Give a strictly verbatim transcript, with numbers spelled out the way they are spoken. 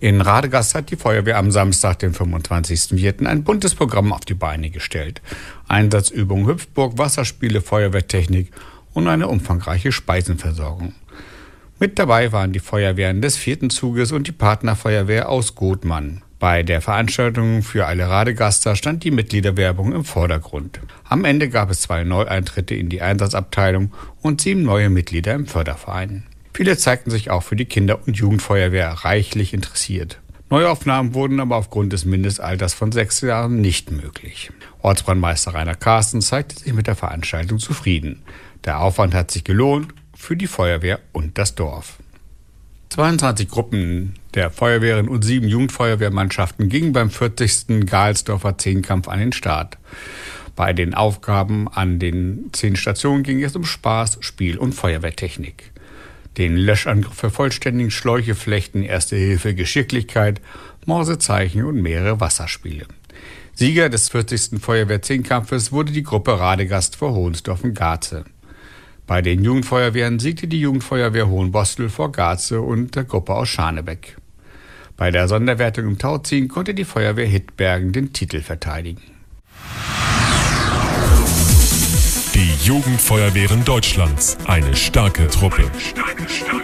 In Radegast hat die Feuerwehr am Samstag, den fünfundzwanzigsten vierten ein buntes Programm auf die Beine gestellt. Einsatzübungen, Hüpfburg, Wasserspiele, Feuerwehrtechnik und eine umfangreiche Speisenversorgung. Mit dabei waren die Feuerwehren des vierten Zuges und die Partnerfeuerwehr aus Gothmann. Bei der Veranstaltung für alle Radegaster stand die Mitgliederwerbung im Vordergrund. Am Ende gab es zwei Neueintritte in die Einsatzabteilung und sieben neue Mitglieder im Förderverein. Viele zeigten sich auch für die Kinder- und Jugendfeuerwehr reichlich interessiert. Neuaufnahmen wurden aber aufgrund des Mindestalters von sechs Jahren nicht möglich. Ortsbrandmeister Rainer Carsten zeigte sich mit der Veranstaltung zufrieden. Der Aufwand hat sich gelohnt für die Feuerwehr und das Dorf. zweiundzwanzig Gruppen der Feuerwehren und sieben Jugendfeuerwehrmannschaften gingen beim vierzigsten Gahlsdorfer Zehnkampf an den Start. Bei den Aufgaben an den zehn Stationen ging es um Spaß, Spiel und Feuerwehrtechnik. Den Löschangriff vervollständigen, Schläuche flechten, Erste Hilfe, Geschicklichkeit, Morsezeichen und mehrere Wasserspiele. Sieger des vierzigsten Feuerwehr-Zehnkampfes wurde die Gruppe Radegast vor Hohnsdorf und Garze. Bei den Jugendfeuerwehren siegte die Jugendfeuerwehr Hohenbostel vor Garze und der Gruppe aus Scharnebeck. Bei der Sonderwertung im Tauziehen konnte die Feuerwehr Hittbergen den Titel verteidigen. Die Jugendfeuerwehren Deutschlands. Eine starke Truppe.